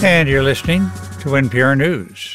And you're listening to NPR News.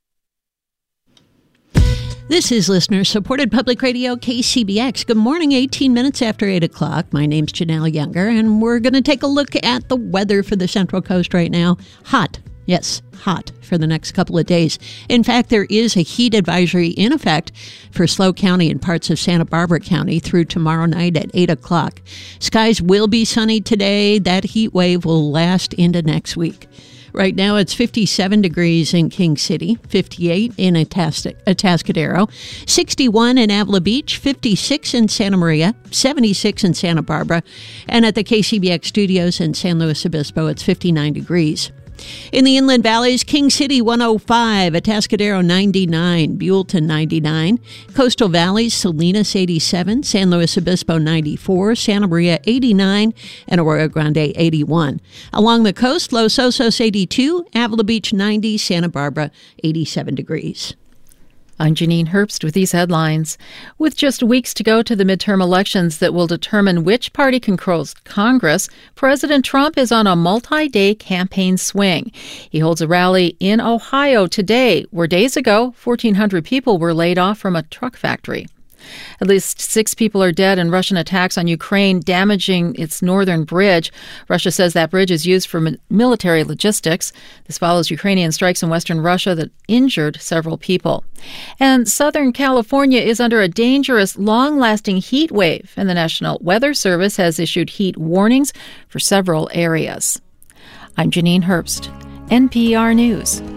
This is listener-supported public radio KCBX. Good morning, 18 minutes after 8 o'clock. My name's Janelle Younger, and we're going to take a look at the weather for the Central Coast right now. Hot. Yes, hot for the next couple of days. In fact, there is a heat advisory in effect for SLO County and parts of Santa Barbara County through tomorrow night at 8 o'clock. Skies will be sunny today. That heat wave will last into next week. Right now, it's 57 degrees in King City, 58 in Atascadero, 61 in Avila Beach, 56 in Santa Maria, 76 in Santa Barbara, and at the KCBX studios in San Luis Obispo, it's 59 degrees. In the Inland Valleys, King City 105, Atascadero 99, Buellton 99, Coastal Valleys, Salinas 87, San Luis Obispo 94, Santa Maria 89, and Arroyo Grande 81. Along the coast, Los Osos 82, Avila Beach 90, Santa Barbara 87 degrees. I'm Janine Herbst with these headlines. With just weeks to go to the midterm elections that will determine which party controls Congress, President Trump is on a multi-day campaign swing. He holds a rally in Ohio today, where days ago, 1,400 people were laid off from a truck factory. At least 6 people are dead in Russian attacks on Ukraine, damaging its northern bridge. Russia says that bridge is used for military logistics. This follows Ukrainian strikes in western Russia that injured several people. And Southern California is under a dangerous, long-lasting heat wave, and the National Weather Service has issued heat warnings for several areas. I'm Janine Herbst, NPR News.